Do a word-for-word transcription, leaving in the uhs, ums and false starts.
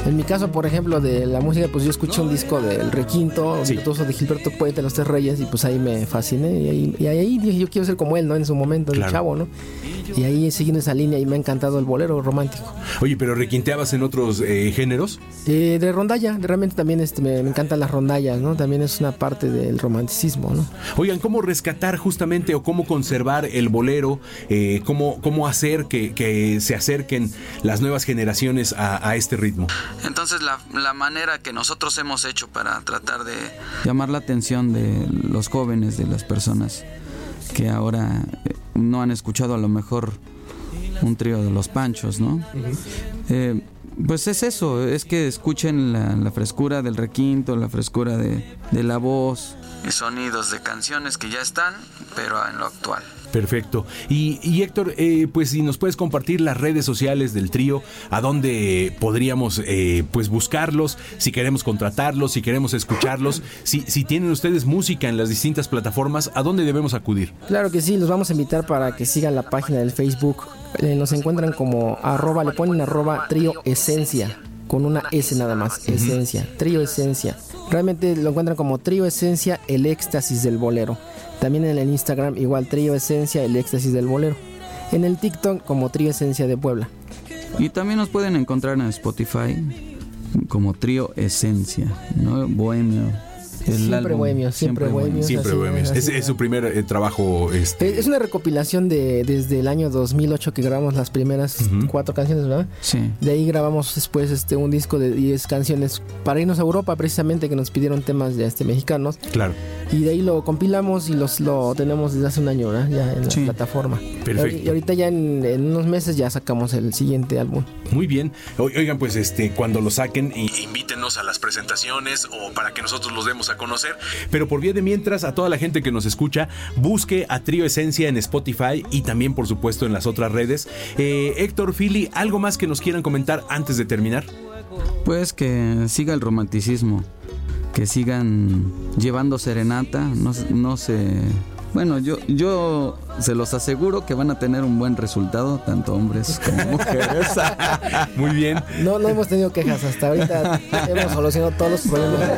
En mi caso, por ejemplo, de la música, pues yo escuché un disco del Requinto, Sí. virtuoso de Gilberto Puente, Los Tres Reyes, y pues ahí me fasciné. Y ahí, y ahí dije, yo quiero ser como él, ¿no? En su momento, Claro. de chavo, ¿no? Y ahí siguiendo esa línea y me ha encantado el bolero romántico. Oye, pero requinteabas en otros eh, géneros. Eh, de rondalla, realmente también este, me, me encantan las rondallas, ¿no? También es una parte del romanticismo, ¿no? Oigan, ¿cómo rescatar justamente o cómo conservar el bolero? Eh, ¿cómo, ¿Cómo hacer que, que se acerquen las nuevas generaciones a, a este ritmo? Entonces la, la manera que nosotros hemos hecho para tratar de llamar la atención de los jóvenes, de las personas que ahora eh, no han escuchado a lo mejor un trío de Los Panchos, ¿no? Uh-huh. Eh, pues es eso, es que escuchen la, la frescura del requinto, la frescura de, de la voz. y sonidos de canciones que ya están, pero en lo actual. Perfecto. Y, y Héctor, eh, pues si nos puedes compartir las redes sociales del trío, a dónde podríamos eh, pues buscarlos, si queremos contratarlos, si queremos escucharlos, si, si tienen ustedes música en las distintas plataformas, ¿a dónde debemos acudir? Claro que sí, los vamos a invitar para que sigan la página del Facebook. Eh, nos encuentran como arroba, le ponen arroba trío esencia, con una S nada más, uh-huh. Esencia, trío esencia. Realmente lo encuentran como trío esencia, el éxtasis del bolero. También en el Instagram igual trío esencia, el éxtasis del bolero. En el TikTok como trío esencia de Puebla. Y también nos pueden encontrar en Spotify como trío esencia, ¿no? Bohemio. El siempre álbum, bohemios, siempre, siempre bohemios. Siempre bohemios. Es, es su primer eh, trabajo. Este... Es una recopilación de desde el año dos mil ocho que grabamos las primeras uh-huh. cuatro canciones, ¿verdad? Sí. De ahí grabamos después este un disco de diez canciones para irnos a Europa, precisamente, que nos pidieron temas de este mexicanos. Claro. Y de ahí lo compilamos y los lo tenemos desde hace un año, ¿verdad? Ya en la sí. plataforma. Perfecto. Y ahorita ya en, en unos meses ya sacamos el siguiente álbum. Muy bien. Oigan, pues este cuando lo saquen, invítenos a las presentaciones o para que nosotros los demos a conocer. Pero por vía de mientras, a toda la gente que nos escucha, busque a Trío Esencia en Spotify y también, por supuesto, en las otras redes. Eh, Héctor, Philly, ¿algo más que nos quieran comentar antes de terminar? Pues que siga el romanticismo, que sigan llevando serenata, no, no se... Bueno, yo, yo se los aseguro que van a tener un buen resultado, tanto hombres como mujeres. Muy bien. No, no hemos tenido quejas hasta ahorita. Hemos solucionado todos los problemas.